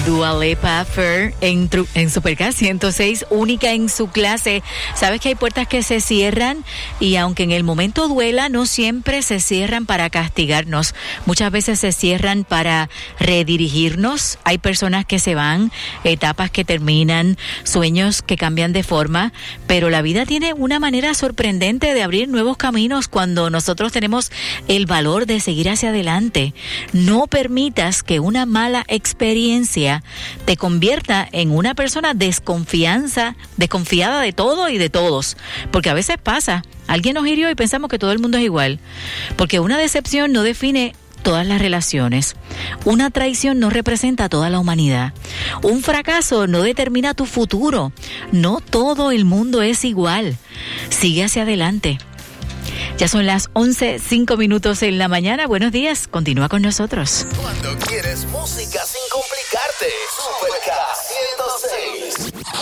Dua Lipa, Fer, en Supercar 106, única en su clase. Sabes que hay puertas que se cierran y aunque en el momento duela, no siempre se cierran para castigarnos. Muchas veces se cierran para redirigirnos. Hay personas que se van, etapas que terminan, sueños que cambian de forma, pero la vida tiene una manera sorprendente de abrir nuevos caminos cuando nosotros tenemos el valor de seguir hacia adelante. No permitas que una mala experiencia te convierta en una persona desconfiada de todo y de todos, porque a veces pasa, alguien nos hirió y pensamos que todo el mundo es igual, porque una decepción no define todas las relaciones, una traición no representa a toda la humanidad, un fracaso no determina tu futuro, no todo el mundo es igual, sigue hacia adelante. Ya son las 11:05 en la mañana. Buenos días, continúa con nosotros. Cuando quieres música sin complicarte, Super